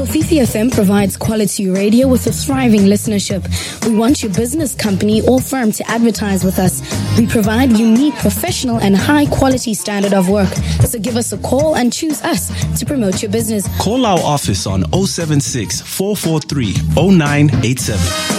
Kofifi FM provides quality radio with a thriving listenership. We want your business, company, or firm to advertise with us. We provide unique, professional, and high-quality standard of work. So give us a call and choose us to promote your business. Call our office on 076 443 0987.